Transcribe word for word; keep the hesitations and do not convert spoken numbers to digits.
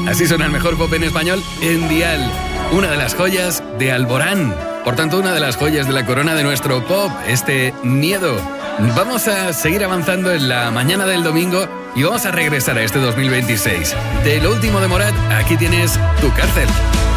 Así suena el mejor pop en español en Dial. Una de las joyas de Alborán. Por tanto, una de las joyas de la corona de nuestro pop, este Miedo. Vamos a seguir avanzando en la mañana del domingo y vamos a regresar a este dos mil veintiséis. De lo último de Morat, aquí tienes Tu Cárcel.